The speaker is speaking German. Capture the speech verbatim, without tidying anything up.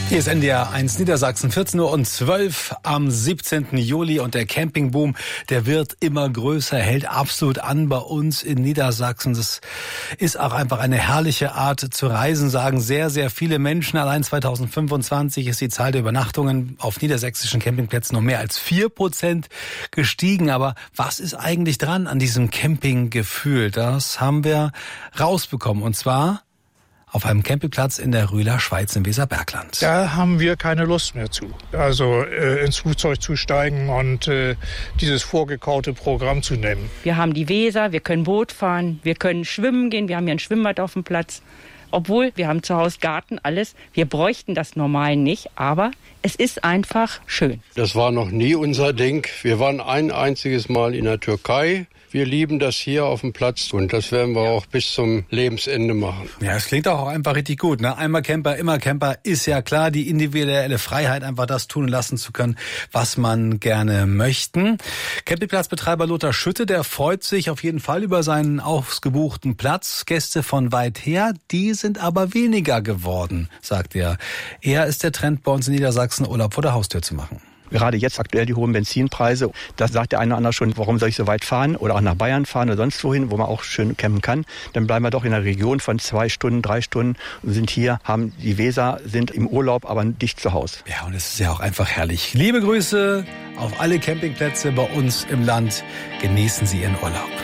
Hier ist N D R eins Niedersachsen, vierzehn Uhr und zwölf am siebzehnten Juli und der Campingboom, der wird immer größer, hält absolut an bei uns in Niedersachsen. Das ist auch einfach eine herrliche Art zu reisen, sagen sehr, sehr viele Menschen. Allein zweitausendfünfundzwanzig ist die Zahl der Übernachtungen auf niedersächsischen Campingplätzen um mehr als vier Prozent gestiegen. Aber was ist eigentlich dran an diesem Campinggefühl? Das haben wir rausbekommen und zwar auf einem Campingplatz in der Rühler Schweiz im Weserbergland. Da haben wir keine Lust mehr zu. Also äh, ins Flugzeug zu steigen und äh, dieses vorgekaute Programm zu nehmen. Wir haben die Weser, wir können Boot fahren, wir können schwimmen gehen, wir haben hier ein Schwimmbad auf dem Platz. Obwohl, wir haben zu Hause Garten, alles. Wir bräuchten das normal nicht, aber es ist einfach schön. Das war noch nie unser Ding. Wir waren ein einziges Mal in der Türkei. Wir lieben das hier auf dem Platz und das werden wir auch bis zum Lebensende machen. Ja, es klingt auch einfach richtig gut, ne? Einmal Camper, immer Camper, ist ja klar, die individuelle Freiheit, einfach das tun und lassen zu können, was man gerne möchten. Campingplatzbetreiber Lothar Schütte, der freut sich auf jeden Fall über seinen ausgebuchten Platz. Gäste von weit her, die sind aber weniger geworden, sagt er. Eher ist der Trend bei uns in Niedersachsen, Urlaub vor der Haustür zu machen. Gerade jetzt aktuell die hohen Benzinpreise, da sagt der eine oder andere schon, warum soll ich so weit fahren oder auch nach Bayern fahren oder sonst wohin, wo man auch schön campen kann. Dann bleiben wir doch in einer Region von zwei Stunden, drei Stunden und sind hier, haben die Weser, sind im Urlaub, aber dicht zu Hause. Ja, und es ist ja auch einfach herrlich. Liebe Grüße auf alle Campingplätze bei uns im Land. Genießen Sie Ihren Urlaub.